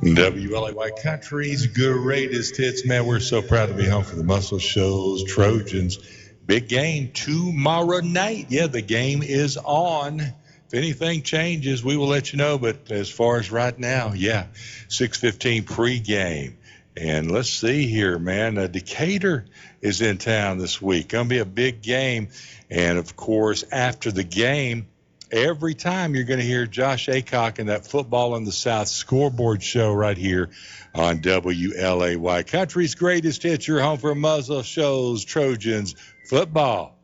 WLAY Country's greatest hits, man. We're so proud to be home for the Muscle Shoals Trojans. Big game tomorrow night. Yeah, the game is on. If anything changes, we will let you know. But as far as right now, yeah, 6:15 pregame. And let's see here, man. Decatur is in town this week. Going to be a big game. And, of course, after the game, every time you're going to hear Josh Aycock in that Football in the South scoreboard show right here on WLAY. Country's greatest hits. Your home for Muscle Shoals Trojans football.